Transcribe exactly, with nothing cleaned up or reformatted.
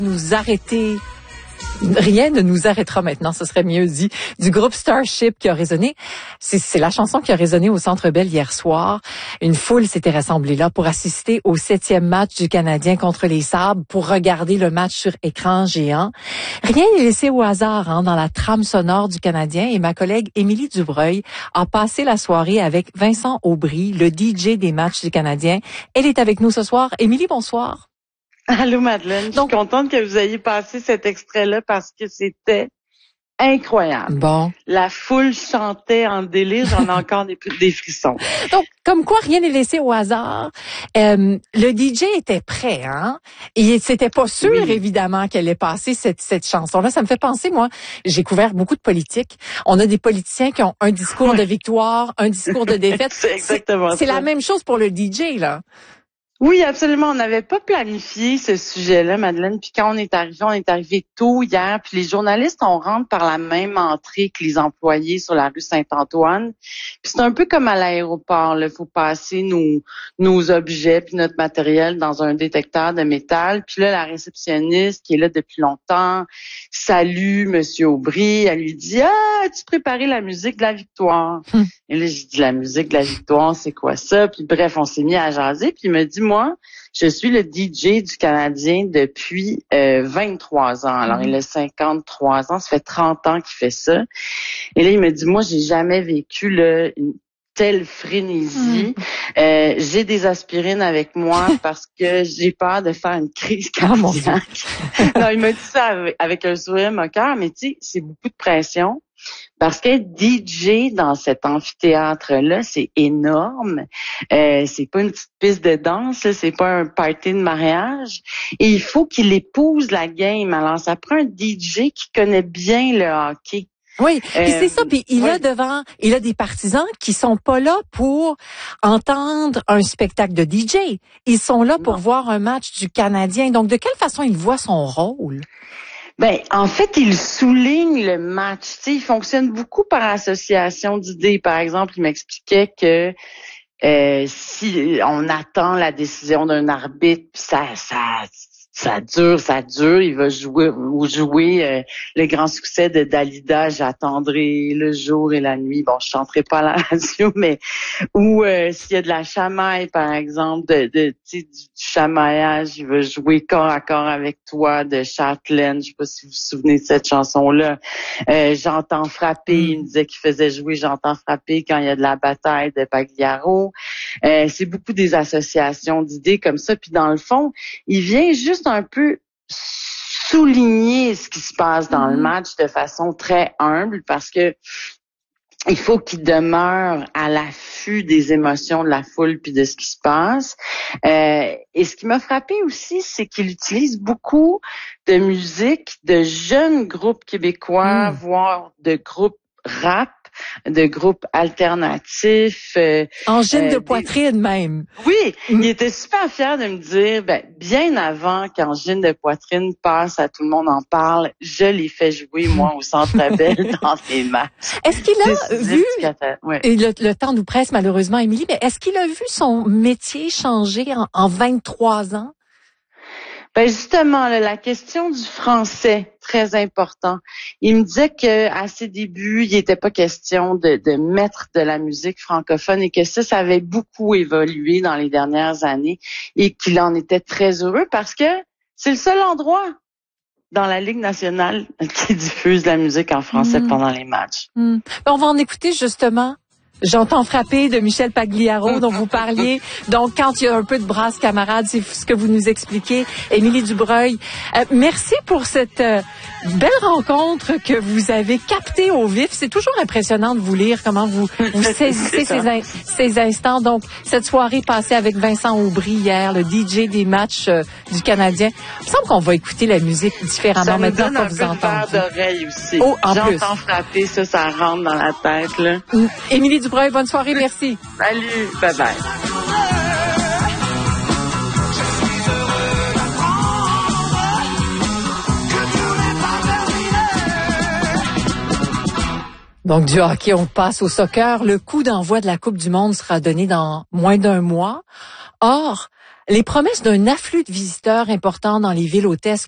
nous arrêter. Rien ne nous arrêtera maintenant, ce serait mieux dit, du groupe Starship qui a résonné. C'est, c'est la chanson qui a résonné au Centre Bell hier soir. Une foule s'était rassemblée là pour assister au septième match du Canadien contre les Sabres, pour regarder le match sur écran géant. Rien n'est laissé au hasard hein, dans la trame sonore du Canadien, et ma collègue Émilie Dubreuil a passé la soirée avec Vincent Aubry, le D J des matchs du Canadien. Elle est avec nous ce soir. Émilie, bonsoir. Allô Madeleine, je suis Donc, contente que vous ayez passé cet extrait-là parce que c'était incroyable. Bon. La foule chantait en délire, j'en ai encore des, des frissons. Donc, comme quoi rien n'est laissé au hasard. Euh, le D J était prêt, hein. Et c'était pas sûr, oui. évidemment, qu'elle ait passé cette, cette chanson-là. Ça me fait penser, moi, j'ai couvert beaucoup de politique. On a des politiciens qui ont un discours oui. de victoire, un discours de défaite. C'est exactement c'est, c'est la même chose pour le D J, là. Oui, absolument. On n'avait pas planifié ce sujet-là, Madeleine. Puis quand on est arrivé, on est arrivé tôt hier. Puis les journalistes, on rentre par la même entrée que les employés sur la rue Saint-Antoine. Puis c'est un peu comme à l'aéroport. Il faut passer nos nos objets puis notre matériel dans un détecteur de métal. Puis là, la réceptionniste qui est là depuis longtemps salue Monsieur Aubry. Elle lui dit « Ah, as-tu préparé la musique de la victoire? Hum. » Et là, j'ai dit « La musique de la victoire, c'est quoi ça? » Puis bref, on s'est mis à jaser. Puis il me dit « Moi, je suis le D J du Canadien depuis euh, vingt-trois ans. » Alors, il a cinquante-trois ans, ça fait trente ans qu'il fait ça. Et là, il me dit « Moi, j'ai jamais vécu là, une telle frénésie. Mm. Euh, j'ai des aspirines avec moi parce que j'ai peur de faire une crise cardiaque. Oh, » Non, il m'a dit ça avec, avec un sourire moqueur, mais tu sais, c'est beaucoup de pression. Parce qu'être D J dans cet amphithéâtre-là, c'est énorme. Euh, c'est pas une petite piste de danse, là, c'est pas un party de mariage. Et il faut qu'il épouse la game. Alors, ça prend un D J qui connaît bien le hockey. Oui, puis euh, c'est ça. Puis il oui. a devant, il a des partisans qui sont pas là pour entendre un spectacle de D J. Ils sont là pour non. voir un match du Canadien. Donc, de quelle façon il voit son rôle? Ben, en fait, il souligne le match. Tu sais, il fonctionne beaucoup par association d'idées. Par exemple, il m'expliquait que euh, si on attend la décision d'un arbitre, puis ça, ça, ça dure, ça dure, il va jouer ou jouer euh, le grand succès de Dalida. J'attendrai le jour et la nuit. Bon, je chanterai pas à la radio, mais ou euh, s'il y a de la chamaille, par exemple, de, de tu sais, du chamaillage, il va jouer corps à corps avec toi de Châtelaine. Je sais pas si vous vous souvenez de cette chanson-là. Euh, J'entends frapper. Il me disait qu'il faisait jouer J'entends frapper quand il y a de la bataille de Pagliaro. Euh, c'est beaucoup des associations d'idées comme ça. Puis dans le fond, il vient juste un peu souligner ce qui se passe dans mmh. le match de façon très humble parce que il faut qu'il demeure à l'affût des émotions de la foule puis de ce qui se passe. Euh, et ce qui m'a frappé aussi, c'est qu'il utilise beaucoup de musique de jeunes groupes québécois, mmh. voire de groupes rap, de groupes alternatifs. Euh, Angine euh, de poitrine des... même. Oui, mm. il était super fier de me dire, ben, bien avant qu'Angine de poitrine passe à Tout le monde en parle, je l'ai fait jouer, moi, au Centre Bell dans des matchs. Est-ce qu'il a c'est, vu, ouais. et le, le temps nous presse malheureusement, Émilie, mais est-ce qu'il a vu son métier changer en, en vingt-trois ans? Ben justement, là, la question du français, très important. Il me disait que à ses débuts, il n'était pas question de, de mettre de la musique francophone et que ça, ça avait beaucoup évolué dans les dernières années et qu'il en était très heureux parce que c'est le seul endroit dans la Ligue nationale qui diffuse la musique en français mmh. pendant les matchs. Mmh. Ben, on va en écouter justement. J'entends frapper de Michel Pagliaro dont vous parliez. Donc, quand il y a un peu de brasse camarade, c'est ce que vous nous expliquez. Émilie Dubreuil, euh, merci pour cette euh, belle rencontre que vous avez captée au vif. C'est toujours impressionnant de vous lire comment vous, vous saisissez ces, in- ces instants. Donc, cette soirée passée avec Vincent Aubry hier, le D J des matchs euh, du Canadien. Il me semble qu'on va écouter la musique différemment ça maintenant qu'on vous entend. Ça me donne un peu de verre d'oreille aussi. Oh, en J'entends plus. frapper, ça, ça rentre dans la tête, là. Mmh. Émilie Dubreuil, bonne soirée, merci. Salut, bye bye. Donc, du hockey, on passe au soccer. Le coup d'envoi de la Coupe du monde sera donné dans moins d'un mois. Or, les promesses d'un afflux de visiteurs importants dans les villes hôtesses